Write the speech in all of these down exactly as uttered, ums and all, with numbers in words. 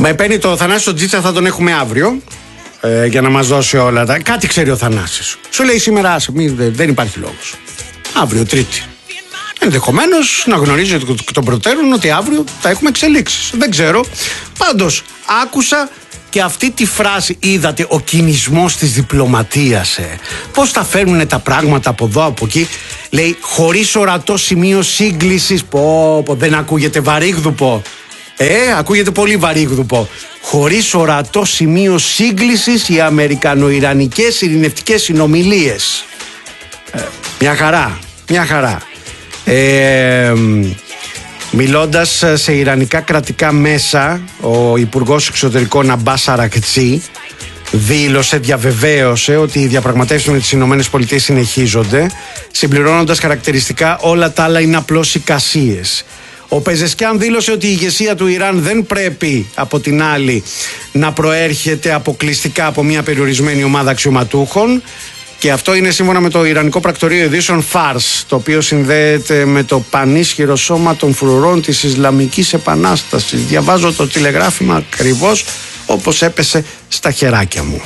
Με παίρνει το Θανάσιο Τζίτσα, θα τον έχουμε αύριο ε, για να μας δώσει όλα τα. Κάτι ξέρει ο Θανάσης. Σου λέει σήμερα, άσε, μη, δεν υπάρχει λόγος. Αύριο, Τρίτη. Ενδεχομένως να γνωρίζει εκ των προτέρων ότι αύριο θα έχουμε εξελίξεις. Δεν ξέρω. Πάντως, άκουσα και αυτή τη φράση, είδατε, ο κινησμός της διπλωματίας. Ε. Πώς τα φέρνουν τα πράγματα από εδώ, από εκεί. Λέει, χωρίς ορατό σημείο σύγκλησης. Πω, πω, δεν ακούγεται βαρύγδουπο. Ε, ακούγεται πολύ βαρύγδουπο. Χωρίς ορατό σημείο σύγκλησης οι αμερικανοϊρανικές ειρηνευτικές συνομιλίες. Ε, μια χαρά, μια χαρά. Ε, μιλώντας σε ιρανικά κρατικά μέσα, ο Υπουργός Εξωτερικών Αμπάς Αρακτσί δήλωσε, διαβεβαίωσε ότι οι διαπραγματεύσεις με τις Ηνωμένες Πολιτείες συνεχίζονται, συμπληρώνοντας χαρακτηριστικά όλα τα άλλα είναι απλώς εικασίες. Ο Πεζεσκιάν δήλωσε ότι η ηγεσία του Ιράν δεν πρέπει από την άλλη να προέρχεται αποκλειστικά από μια περιορισμένη ομάδα αξιωματούχων. Και αυτό είναι σύμφωνα με το Ιρανικό Πρακτορείο Ειδήσεων Φάρς, το οποίο συνδέεται με το πανίσχυρο σώμα των φρουρών της Ισλαμικής Επανάστασης. Διαβάζω το τηλεγράφημα ακριβώς όπως έπεσε στα χεράκια μου.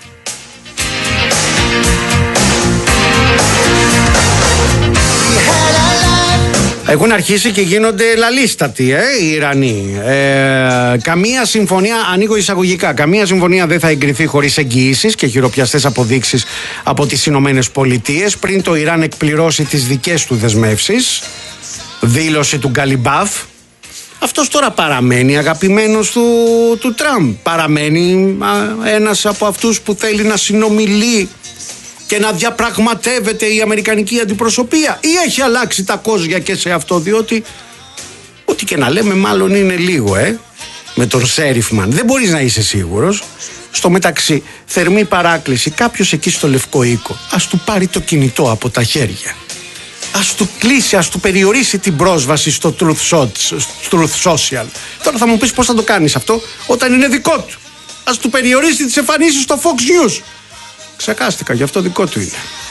Έχουν αρχίσει και γίνονται λαλίστατοι ε, οι Ιρανοί. Ε, καμία συμφωνία, ανοίγω εισαγωγικά, καμία συμφωνία δεν θα εγκριθεί χωρίς εγγυήσεις και χειροπιαστές αποδείξεις από τις Ηνωμένες Πολιτείες πριν το Ιράν εκπληρώσει τις δικές του δεσμεύσεις. Δήλωση του Γκαλιμπάφ. Αυτός τώρα παραμένει αγαπημένος του, του Τραμπ. Παραμένει α, ένας από αυτούς που θέλει να συνομιλεί και να διαπραγματεύεται η αμερικανική αντιπροσωπεία, ή έχει αλλάξει τα κόζια και σε αυτό, διότι ό,τι και να λέμε μάλλον είναι λίγο ε με τον Σέριφμαν, δεν μπορείς να είσαι σίγουρος. Στο μεταξύ, θερμή παράκληση, κάποιος εκεί στο Λευκό Οίκο ας του πάρει το κινητό από τα χέρια, ας του κλείσει, ας του περιορίσει την πρόσβαση στο Truth Social. Τώρα θα μου πεις πώς θα το κάνεις αυτό όταν είναι δικό του. Ας του περιορίσει τις εμφανίσεις στο Fox News. Ξεχάστηκα, γι' αυτό δικό του είναι.